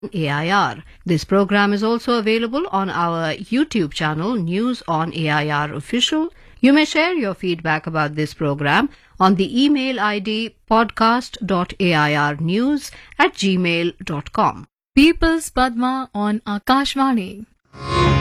AIR. This program is also available on our YouTube channel, News on AIR Official. You may share your feedback about this program on the email ID podcast.airnews@gmail.com. People's Padma on Akashvani.